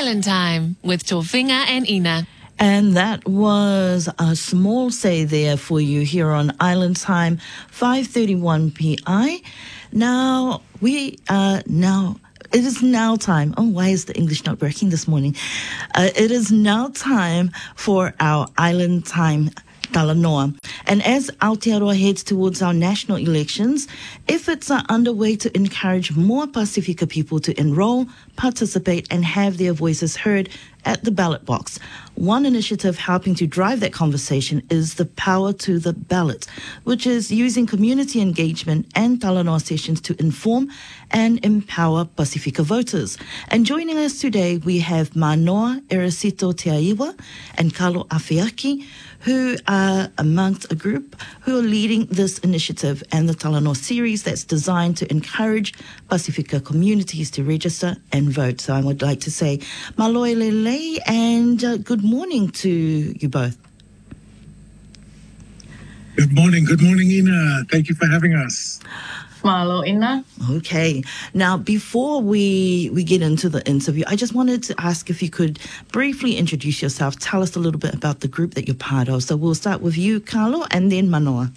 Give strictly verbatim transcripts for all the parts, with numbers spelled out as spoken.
Island Time with Tofinga and Ina. And that was a small say there for you here on Island Time, five thirty-one P I. Now, we are now, it is now time. Oh, why is the English not working this morning? Uh, it is now time for our Island Time Talanoa. And as Aotearoa heads towards our national elections, efforts are underway to encourage more Pasifika people to enroll, participate and have their voices heard at the ballot box. One initiative helping to drive that conversation is the Power to the Ballot, which is using community engagement and Talanoa sessions to inform and empower Pasifika voters. And joining us today, we have Manoa Eresito Teaiwa and Carlo Awhiaki, who are amongst a group who are leading this initiative and the Talanoa series that's designed to encourage Pasifika communities to register and vote. So I would like to say Maloe Lele and uh, good morning to you both. Good morning. Good morning, Ina. Thank you for having us. Malo, Ina. Okay. Now, before we we get into the interview, I just wanted to ask if you could briefly introduce yourself. Tell us a little bit about the group that you're part of. So we'll start with you, Carlo, and then Manoa.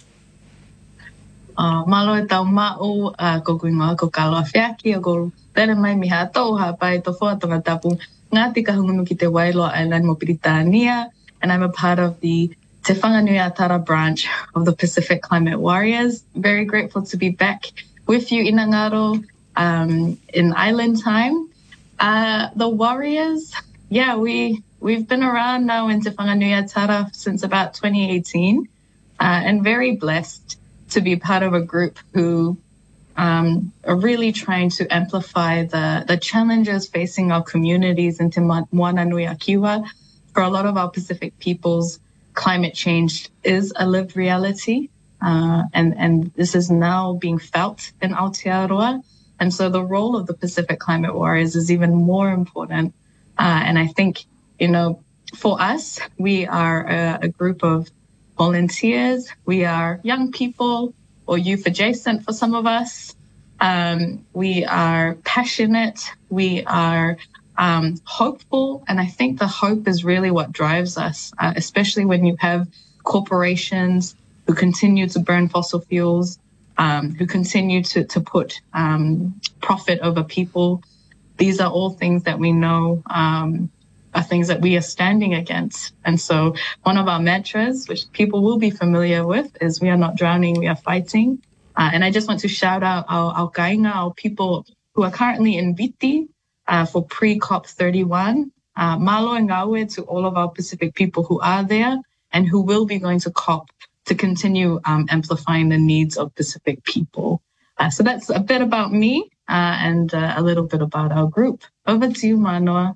Uh, malo e tau ma'u uh, ko kuingoa ko Carlo Awhiaki o ko tere mai miha tau hapai to whuatonga tapu ngāti ka hungunu ki te Wailoa Island mo Piritania, and I'm a part of the Te Whanganui-a-Tara branch of the Pacific Climate Warriors. Very grateful to be back with you, Ina Ngaro, um, in Island Time. Uh, the Warriors, yeah, we, we've been around now in Te Whanganui-a-Tara since about twenty eighteen, uh, and very blessed to be part of a group who um, are really trying to amplify the, the challenges facing our communities in Te Moana Nui a Kiwa. For a lot of our Pacific peoples, climate change is a lived reality, uh, and, and this is now being felt in Aotearoa. And so the role of the Pacific Climate Warriors is even more important. Uh, and I think, you know, for us, we are a, a group of volunteers. We are young people or youth adjacent for some of us. Um, we are passionate. We are Um, hopeful, and I think the hope is really what drives us, uh, especially when you have corporations who continue to burn fossil fuels, um, who continue to, to put um, profit over people. These are all things that we know um, are things that we are standing against. And so one of our mantras, which people will be familiar with, is we are not drowning, we are fighting. Uh, and I just want to shout out our, our kainga, our people who are currently in Viti, Uh, for pre-COP thirty-one. Uh, malo and ngawe to all of our Pacific people who are there and who will be going to COP to continue um, amplifying the needs of Pacific people. Uh, so that's a bit about me uh, and uh, a little bit about our group. Over to you, Manoa.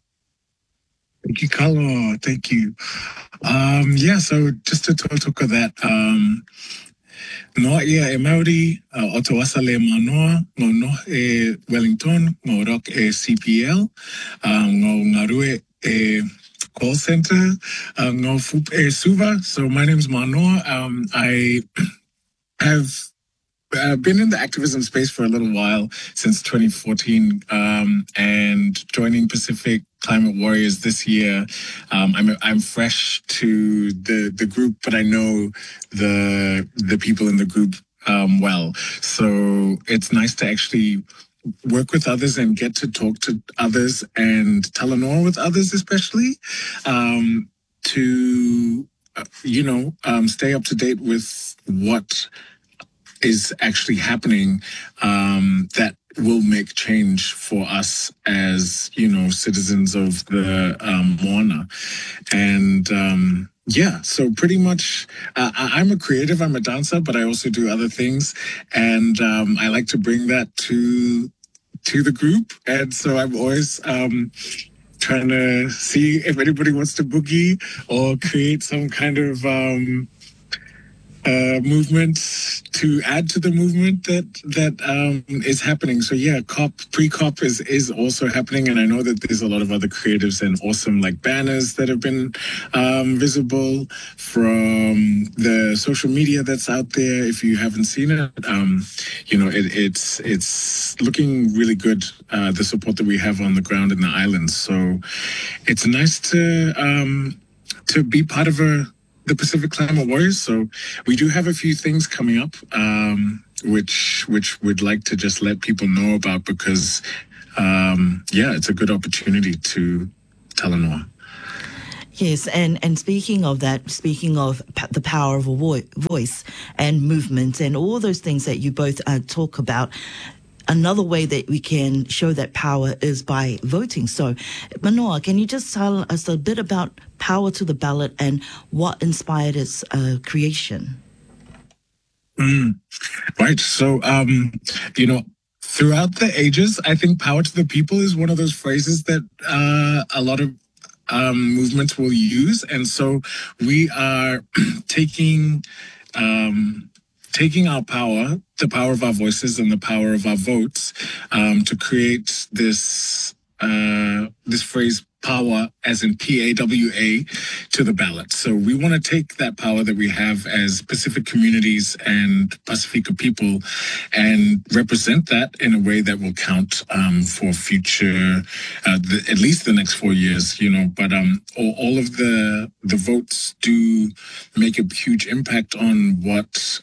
Thank you, Carlo. Thank you. Um, yeah, so just to talk, talk of that, um, no ia e Maori, uh, o te wasa le manoa, ngō no e Wellington, ngō rock e C P L, um, ngō ngarue e call center, uh, ngō fup e suva. So my name is Manoa. Um, I have uh, been in the activism space for a little while, since twenty fourteen, um, and joining Pacific Climate Warriors this year. Um, I'm I'm fresh to the the group, but I know the the people in the group um, well. So it's nice to actually work with others and get to talk to others and Talanoa with others, especially um, to uh, you know um, stay up to date with what is actually happening um, that will make change for us as, you know, citizens of the um, Moana. And um, yeah, so pretty much uh, I, I'm a creative, I'm a dancer, but I also do other things. And um, I like to bring that to to the group. And so I'm always um, trying to see if anybody wants to boogie or create some kind of um, uh, movement to add to the movement that that um, is happening. So yeah, COP, pre-COP is is also happening, and I know that there's a lot of other creatives and awesome like banners that have been um, visible from the social media that's out there. If you haven't seen it, um, you know it, it's it's looking really good. Uh, the support that we have on the ground in the islands, so it's nice to um, to be part of a. the Pacific Climate Warriors. So we do have a few things coming up, um, which which we'd like to just let people know about because, um, yeah, it's a good opportunity to Talanoa. Yes, and, and speaking of that, speaking of p- the power of a vo- voice and movement and all those things that you both uh, talk about, another way that we can show that power is by voting. So, Manoa, can you just tell us a bit about Power to the Ballot and what inspired its uh, creation? Mm, right. So, um, you know, throughout the ages, I think power to the people is one of those phrases that uh, a lot of um, movements will use. And so we are taking... Um, taking our power, the power of our voices and the power of our votes, um, to create this uh, this phrase power, as in P A W A, to the ballot. So we want to take that power that we have as Pacific communities and Pacifica people and represent that in a way that will count um, for future, uh, the, at least the next four years, you know. But um, all, all of the the votes do make a huge impact on what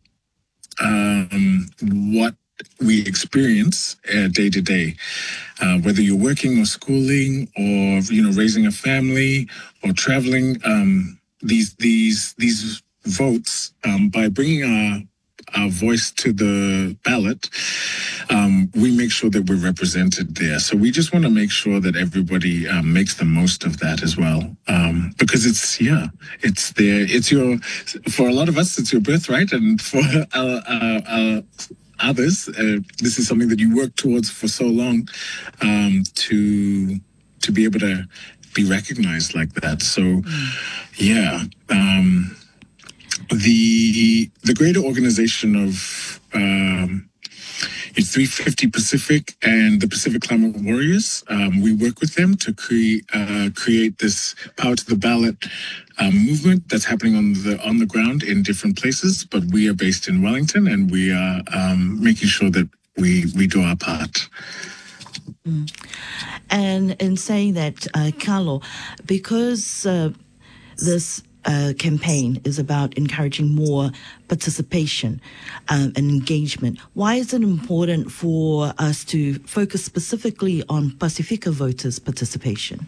Um, what we experience uh, day to day, uh, whether you're working or schooling or, you know, raising a family or traveling, um, these, these, these votes, um, by bringing our, our voice to the ballot, um, we make sure that we're represented there. So we just want to make sure that everybody um, makes the most of that as well. Um, because it's, yeah, it's there. It's your, for a lot of us, it's your birthright. And for our, our, our others, uh, this is something that you work towards for so long, um, to, to be able to be recognized like that. So, mm. yeah, um, the, the greater organization of, um, it's three fifty Pacific and the Pacific Climate Warriors. Um, we work with them to create uh, create this Power to the Ballot um, movement that's happening on the on the ground in different places. But we are based in Wellington, and we are um, making sure that we we do our part. Mm. And in saying that, uh, Carlo, because uh, this Uh, campaign is about encouraging more participation um, and engagement, why is it important for us to focus specifically on Pacifica voters' participation?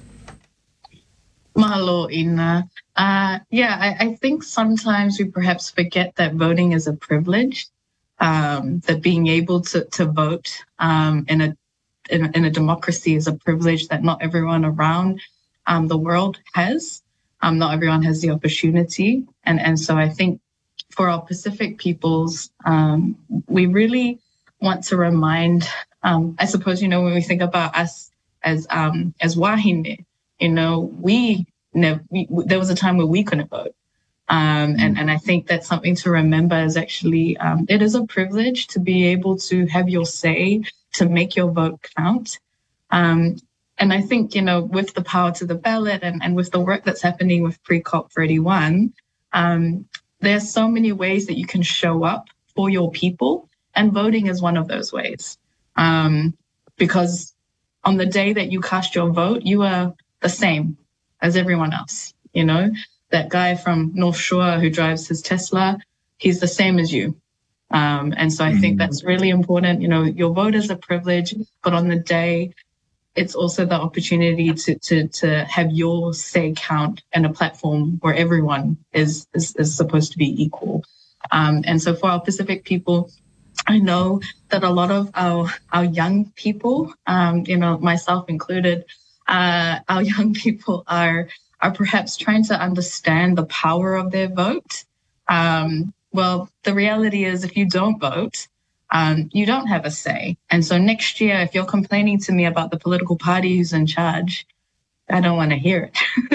Mahalo, Ina. Uh, yeah, I, I think sometimes we perhaps forget that voting is a privilege, um, that being able to, to vote um, in, a, in, a, in a democracy is a privilege that not everyone around um, the world has. Um, not everyone has the opportunity. And, and so I think for our Pacific peoples, um, we really want to remind, um, I suppose, you know, when we think about us as, um, as wahine, you know, we never, we, there was a time where we couldn't vote. Um, and, and I think that's something to remember is actually, um, it is a privilege to be able to have your say, to make your vote count. Um, And I think, you know, with the Power to the Ballot and, and with the work that's happening with pre-COP thirty-one, um, there's so many ways that you can show up for your people, and voting is one of those ways. Um, because on the day that you cast your vote, you are the same as everyone else. You know, that guy from North Shore who drives his Tesla, he's the same as you. Um, and so I think that's really important. You know, your vote is a privilege, but on the day, it's also the opportunity to, to, to have your say count and a platform where everyone is, is, is supposed to be equal. Um, and so for our Pacific people, I know that a lot of our, our young people, um, you know, myself included, uh, our young people are, are perhaps trying to understand the power of their vote. Um, well, the reality is if you don't vote, Um, you don't have a say. And so next year, if you're complaining to me about the political party who's in charge, I don't want to hear it.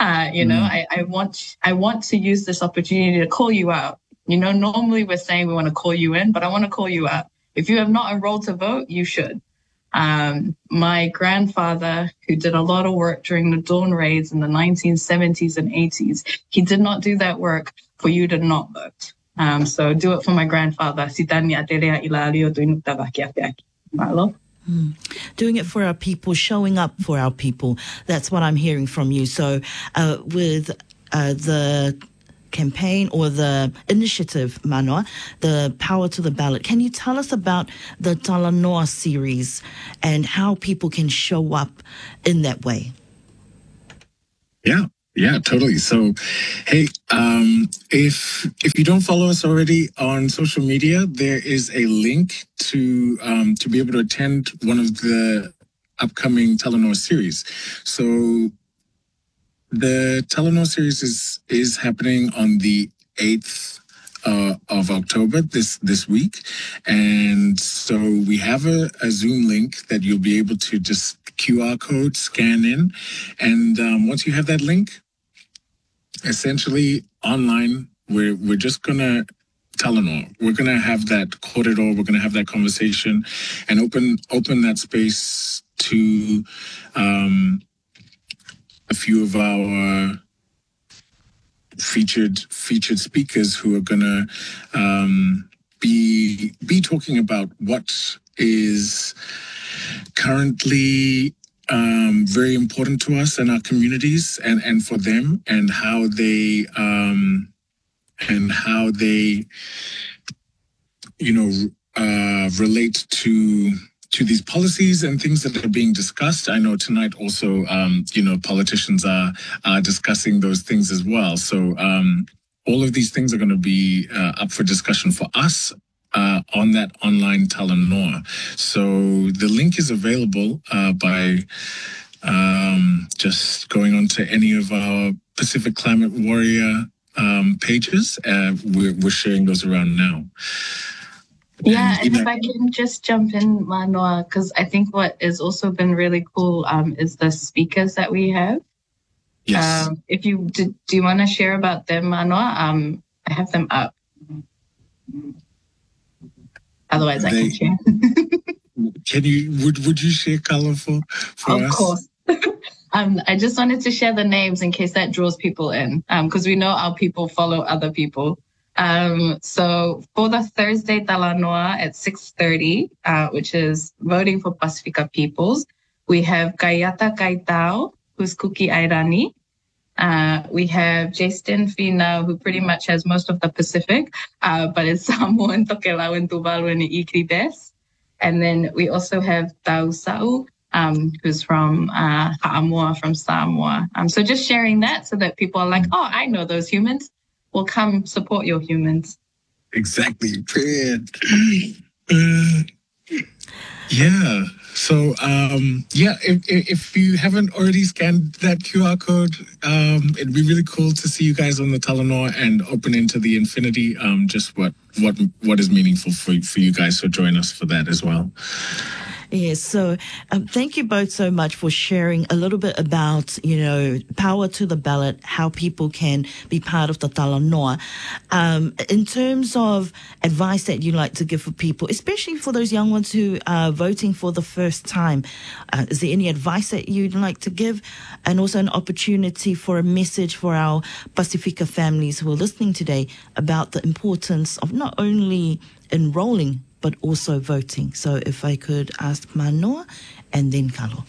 Uh, you know, I, I want I want to use this opportunity to call you out. You know, normally we're saying we want to call you in, but I want to call you out. If you have not enrolled to vote, you should. Um, my grandfather, who did a lot of work during the Dawn raids in the nineteen seventies and eighties, he did not do that work for you to not vote. Um, so do it for my grandfather. Mm. Doing it for our people, showing up for our people. That's what I'm hearing from you. So uh, with uh, the campaign or the initiative, Manoa, the Power to the Ballot, can you tell us about the Talanoa series and how people can show up in that way? Yeah. Yeah, totally. So, hey, um, if if you don't follow us already on social media, there is a link to um, to be able to attend one of the upcoming Talanoa series. So, the Talanoa series is is happening on the eighth uh, of October this this week, and so we have a, a Zoom link that you'll be able to just Q R code scan in, and um, once you have that link, essentially online, we're we're just gonna Talanoa. We're gonna have that corridor. We're gonna have that conversation, and open open that space to um, a few of our featured featured speakers who are gonna um, be be talking about what is currently um, very important to us and our communities, and, and for them, and how they um, and how they, you know, uh, relate to to these policies and things that are being discussed. I know tonight also, um, you know, politicians are are discussing those things as well. So um, all of these things are going to be uh, up for discussion for us Uh, on that online Talanoa. So the link is available uh, by um, just going on to any of our Pacific Climate Warrior um, pages. Uh, we're, we're sharing those around now. Yeah, and, and if I can just jump in, Manoa, because I think what has also been really cool um, is the speakers that we have. Yes. Um, if you do, do you want to share about them, Manoa? Um, I have them up. Otherwise, they, I can share. Can you? Would Would you share colorful for of us? Of course. um, I just wanted to share the names in case that draws people in, because um, we know our people follow other people. Um, so for the Thursday Talanoa at six thirty, uh, which is voting for Pacifica Peoples, we have Kayata Kaitao, who's Kuki Airani. Uh, we have Jason Fina, who pretty much has most of the Pacific, uh, but is Samoan, Tokelau, and Tuvalu, and Ikribes. And then we also have Tau Sau, um, who's from uh, Ha'amoa, from Samoa. Um, so just sharing that so that people are like, oh, I know those humans. Well, come support your humans. Exactly. uh, yeah. So, um, yeah, if, if you haven't already scanned that Q R code, um, it'd be really cool to see you guys on the Talanoa and open into the infinity. Um, just what what what is meaningful for for you guys. So join us for that as well. Yes, so um, thank you both so much for sharing a little bit about, you know, Power to the Ballot, how people can be part of the Talanoa. Um, in terms of advice that you like to give for people, especially for those young ones who are voting for the first time, uh, is there any advice that you'd like to give? And also an opportunity for a message for our Pacifica families who are listening today about the importance of not only enrolling but also voting. So if I could ask Manoa and then Kalo.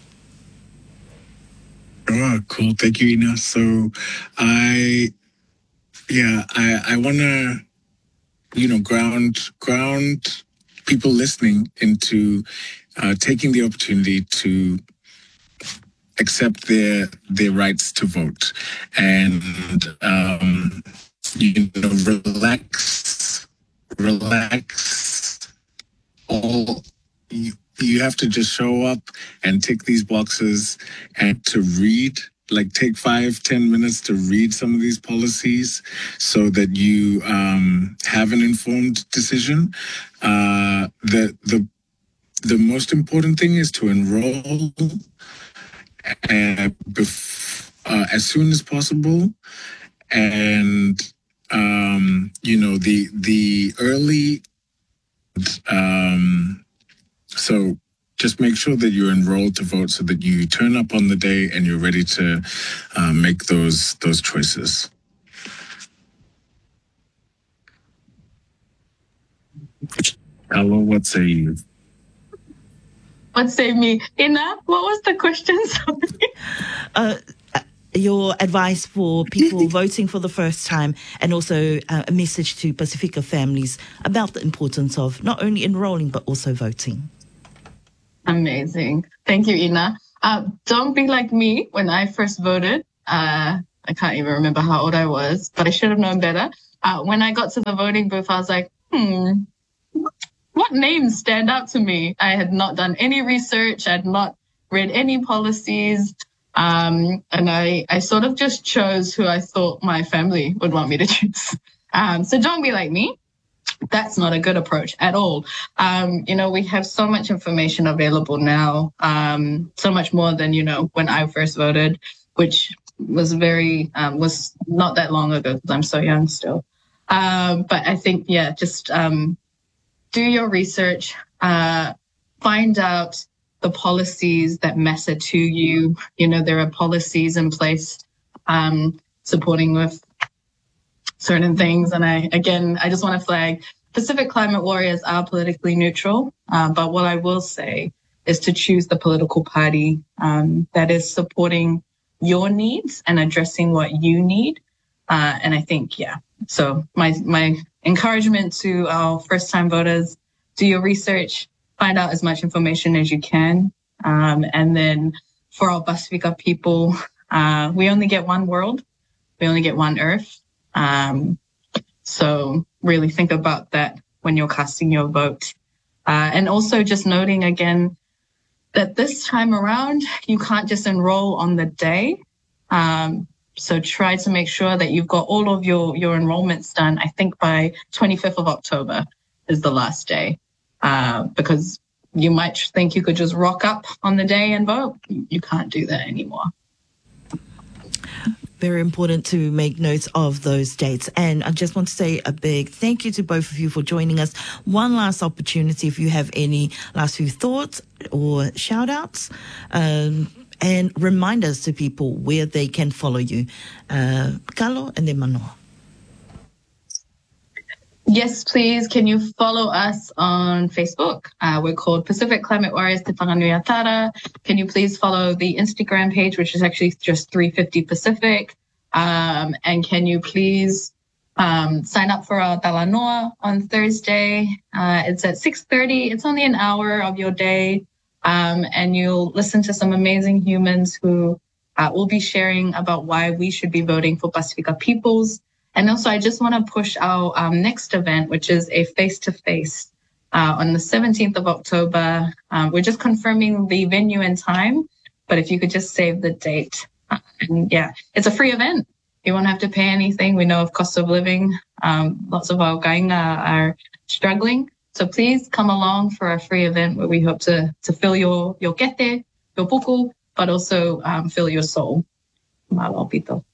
Oh, cool. Thank you, Ina. So I, yeah, I, I want to, you know, ground, ground people listening into uh, taking the opportunity to accept their, their rights to vote and, um, you know, relax, relax, all you, you have to just show up and tick these boxes and to read, like take five, ten minutes to read some of these policies so that you um, have an informed decision. Uh, the the the most important thing is to enroll uh, bef- uh, as soon as possible. And, um, you know, the the early, um, so just make sure that you're enrolled to vote so that you turn up on the day and you're ready to uh, make those those choices. Hello, what say you? What say me? Ina, what was the question? Sorry. Uh, your advice for people voting for the first time, and also uh, a message to Pacifica families about the importance of not only enrolling but also voting. Amazing. Thank you, Ina. Uh, don't be like me when I first voted. Uh, I can't even remember how old I was, but I should have known better. Uh, when I got to the voting booth, I was like, hmm, what names stand out to me? I had not done any research. I had not read any policies. Um, and I, I sort of just chose who I thought my family would want me to choose. Um, so don't be like me. That's not a good approach at all. Um, you know, we have so much information available now, um, so much more than, you know, when I first voted, which was very, um, was not that long ago because I'm so young still. Um, but I think, yeah, just um, do your research, uh, find out the policies that matter to you. You know, there are policies in place um, supporting with certain things. And I, again, I just want to flag Pacific Climate Warriors are politically neutral. Uh, but what I will say is to choose the political party um, that is supporting your needs and addressing what you need. Uh, and I think, yeah, so my, my encouragement to our first time voters, do your research, find out as much information as you can. Um, and then for our Pacifica people, uh, we only get one world. We only get one earth. Um, so really think about that when you're casting your vote. Uh, and also just noting again that this time around, you can't just enroll on the day. Um, so try to make sure that you've got all of your, your enrollments done. I think by twenty-fifth of October is the last day, uh, because you might think you could just rock up on the day and vote. You can't do that anymore. Very important to make notes of those dates. And I just want to say a big thank you to both of you for joining us. One last opportunity, if you have any last few thoughts or shout outs, um, and reminders to people where they can follow you. Uh, Kalo and then Manoa. Yes, please. Can you follow us on Facebook? Uh, we're called Pacific Climate Warriors Te Whanganui-a-Tara. Can you please follow the Instagram page, which is actually just three fifty Pacific? Um, and can you please um, sign up for our Talanoa on Thursday? Uh, it's at six thirty. It's only an hour of your day. Um, and you'll listen to some amazing humans who uh, will be sharing about why we should be voting for Pacifica peoples. And also, I just want to push our um, next event, which is a face-to-face uh, on the seventeenth of October. Um, we're just confirming the venue and time, but if you could just save the date. Uh, and yeah, it's a free event. You won't have to pay anything. We know of cost of living. Um, lots of our kainga are struggling. So please come along for a free event where we hope to, to fill your, your kete, your puku, but also um, fill your soul. Malo pito.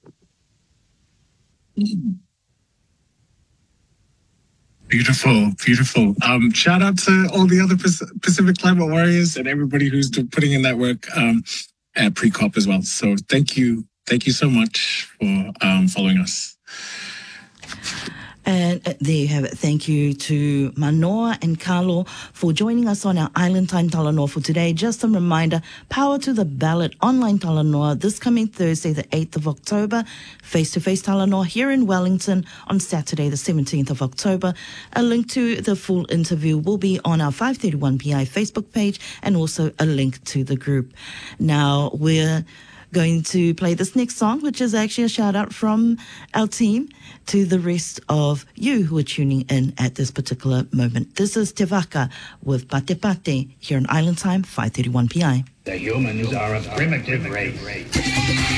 Beautiful, beautiful. Um, shout out to all the other Pacific Climate Warriors and everybody who's putting in that work um, at Pre-COP as well. So thank you. Thank you so much for um, following us. And there you have it. Thank you to Manoa and Carlo for joining us on our Island Time Talanoa for today. Just a reminder, Power to the Ballot online Talanoa this coming Thursday, the eighth of October. Face-to-face Talanoa here in Wellington on Saturday, the seventeenth of October. A link to the full interview will be on our five thirty-one P I Facebook page and also a link to the group. Now, we're going to play this next song, which is actually a shout out from our team to the rest of you who are tuning in at this particular moment. This is Te Waka with Pate Pate here on Island Time, five thirty-one P I. The humans are a primitive race.